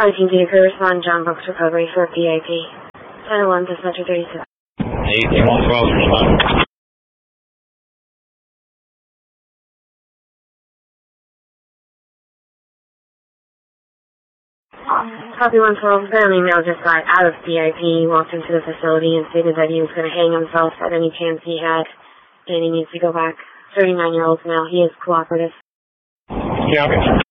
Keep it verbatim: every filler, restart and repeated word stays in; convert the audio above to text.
Team Vehicle, respond John Brooks recovery for P I P. Channel one, dispatcher thirty-six. eighteen one twelve, respond. Copy one twelve, family male just got out of P I P, walked into the facility and stated that he was going to hang himself at any chance he had, and he needs to go back. thirty-nine-year-old male, he is cooperative. Yeah, okay.